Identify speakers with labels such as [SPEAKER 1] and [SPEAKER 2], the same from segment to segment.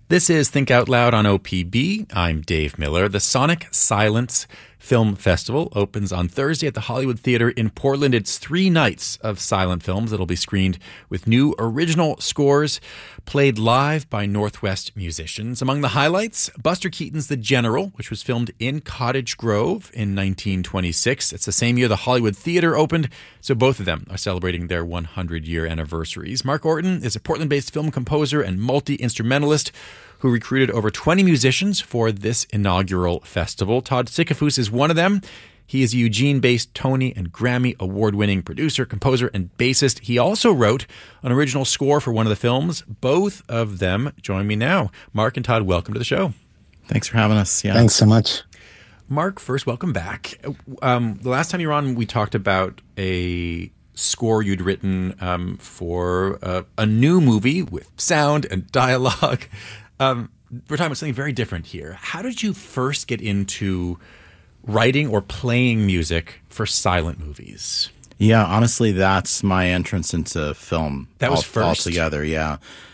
[SPEAKER 1] This is Think Out Loud on OPB. I'm Dave Miller. The Sonic Silence Film Festival opens on Thursday at the Hollywood Theater in Portland. It's 3 nights of silent films that'll be screened with new original scores played live by Northwest musicians. Among the highlights, Buster Keaton's The General, which was filmed in Cottage Grove in 1926. It's the same year the Hollywood Theater opened, so both of them are celebrating their 100-year anniversaries. Mark Orton is a Portland-based film composer and multi-instrumentalist who recruited over 20 musicians for this inaugural festival. Todd Sickafoose is one of them. He is a Eugene-based Tony and Grammy award-winning producer, composer, and bassist. He also wrote an original score for one of the films. Both of them join me now. Mark and Todd, welcome to the show.
[SPEAKER 2] Thanks for having us. Yeah.
[SPEAKER 3] Thanks so much.
[SPEAKER 1] Mark, first, welcome back. The last time you were on, we talked about a score you'd written for a new movie with sound and dialogue. We're talking about something very different here. How did you first get into writing or playing music for silent movies?
[SPEAKER 2] Yeah, honestly, that's my entrance into film.
[SPEAKER 1] That was first
[SPEAKER 2] altogether. Yeah.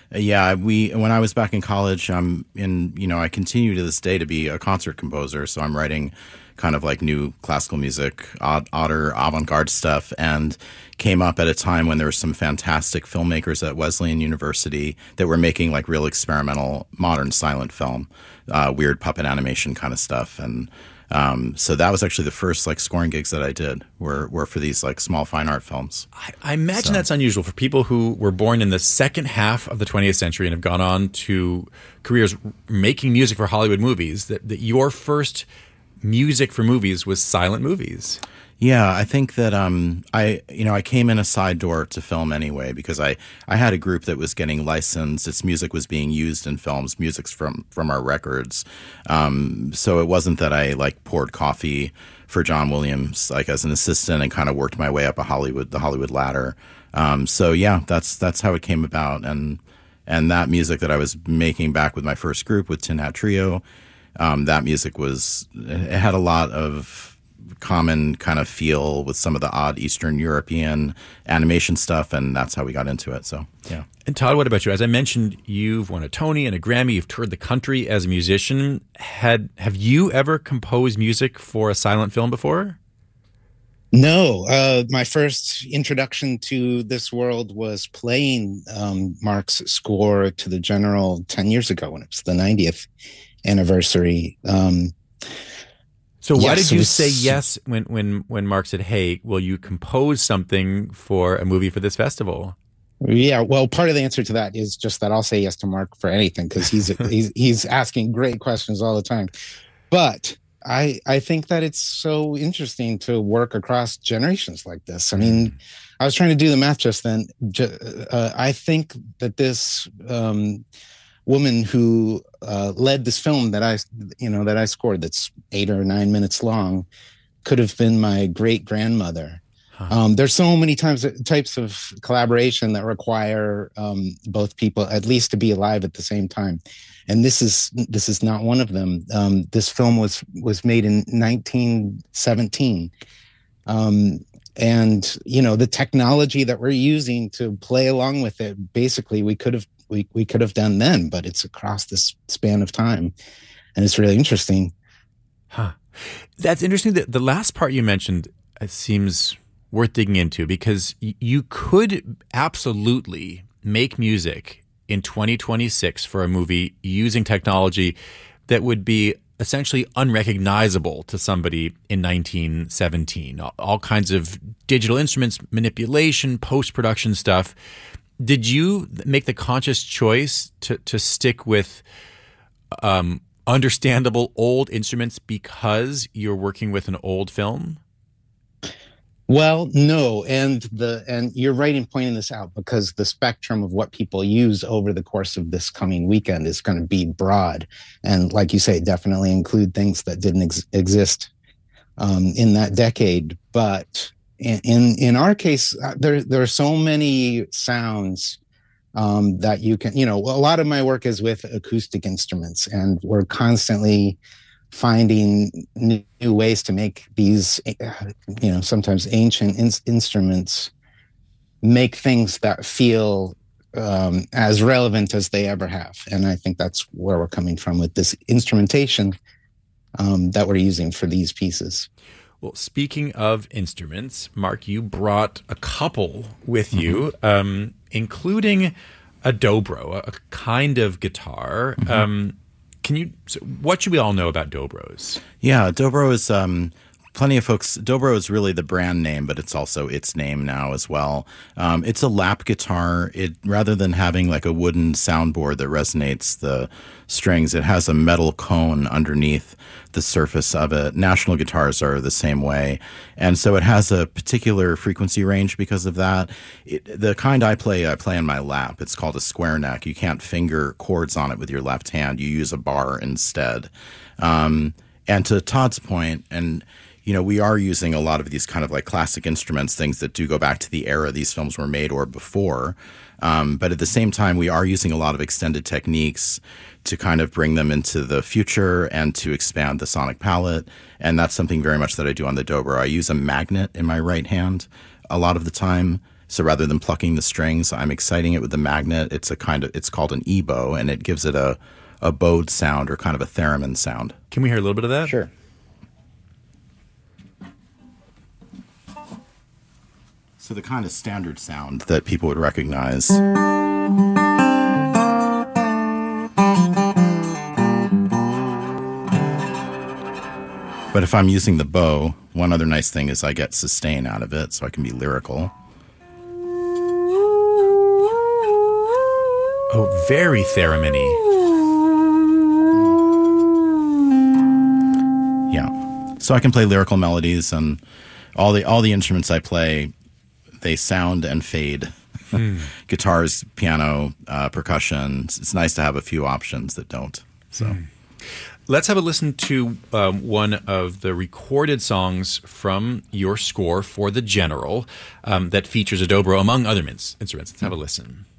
[SPEAKER 2] When I was back in college, I continue to this day to be a concert composer. So I'm writing kind of like new classical music, odder avant-garde stuff, and came up at a time when there were some fantastic filmmakers at Wesleyan University that were making like real experimental modern silent film, weird puppet animation kind of stuff. And so that was actually the first like scoring gigs that I did were for these like small fine art films.
[SPEAKER 1] I imagine that's unusual for people who were born in the second half of the 20th century and have gone on to careers making music for Hollywood movies, that your first music for movies was silent movies.
[SPEAKER 2] Yeah, I think that I came in a side door to film anyway because I had a group that was getting licensed. Its music was being used in films, music's from our records. So it wasn't that I like poured coffee for John Williams like as an assistant and kind of worked my way up the Hollywood ladder. So yeah, that's how it came about. And that music that I was making back with my first group with Tin Hat Trio, that music it had a lot of common kind of feel with some of the odd Eastern European animation stuff, and that's how we got into it. So, yeah.
[SPEAKER 1] And Todd, what about you? As I mentioned, you've won a Tony and a Grammy. You've toured the country as a musician. Have you ever composed music for a silent film before?
[SPEAKER 3] No. My first introduction to this world was playing Mark's score to The General 10 years ago when it was the 90th anniversary.
[SPEAKER 1] So why did you say yes when Mark said, "Hey, will you compose something for a movie for this festival?"
[SPEAKER 3] Yeah, well, part of the answer to that is just that I'll say yes to Mark for anything because he's asking great questions all the time. But I think that it's so interesting to work across generations like this. I mean, I was trying to do the math just then. I think that this woman who led this film that I scored, that's 8 or 9 minutes long, could have been my great grandmother. Huh. There's so many types of collaboration that require both people at least to be alive at the same time, and this is not one of them. This film was made in 1917. And the technology that we're using to play along with it, basically we could have done then, but it's across this span of time, and it's really interesting.
[SPEAKER 1] Huh. That's interesting. The last part you mentioned seems worth digging into because you could absolutely make music in 2026 for a movie using technology that would be essentially unrecognizable to somebody in 1917. All kinds of digital instruments, manipulation, post-production stuff. Did you make the conscious choice to stick with understandable old instruments because you're working with an old film?
[SPEAKER 3] Well, no, and you're right in pointing this out because the spectrum of what people use over the course of this coming weekend is going to be broad, and like you say, definitely include things that didn't exist in that decade. But in our case, there are so many sounds that you can, a lot of my work is with acoustic instruments, and we're constantly finding new ways to make these, sometimes ancient instruments make things that feel as relevant as they ever have. And I think that's where we're coming from with this instrumentation that we're using for these pieces.
[SPEAKER 1] Well, speaking of instruments, Mark, you brought a couple with you, including a dobro, a kind of guitar. What should we all know about dobros?
[SPEAKER 2] Yeah, dobro is plenty of folks. Dobro is really the brand name, but it's also its name now as well. It's a lap guitar. Rather than having like a wooden soundboard that resonates the strings, it has a metal cone underneath the surface of it. National guitars are the same way, and so it has a particular frequency range because of that. The kind I play in my lap. It's called a square neck. You can't finger chords on it with your left hand. You use a bar instead. And to Todd's point, and we are using a lot of these kind of like classic instruments, things that do go back to the era these films were made or before. But at the same time, we are using a lot of extended techniques to kind of bring them into the future and to expand the sonic palette. And that's something very much that I do on the dobro. I use a magnet in my right hand a lot of the time. So rather than plucking the strings, I'm exciting it with the magnet. It's called an E-bow, and it gives it a bowed sound or kind of a theremin sound.
[SPEAKER 1] Can we hear a little bit of that?
[SPEAKER 2] Sure. So the kind of standard sound that people would recognize. But if I'm using the bow, one other nice thing is I get sustain out of it, so I can be lyrical.
[SPEAKER 1] Oh, very theremin-y.
[SPEAKER 2] Yeah. So I can play lyrical melodies, and all the instruments I play, they sound and fade. Guitars, piano, percussion. It's nice to have a few options that don't. So,
[SPEAKER 1] let's have a listen to one of the recorded songs from your score for The General that features a dobro among other instruments. Let's have a listen.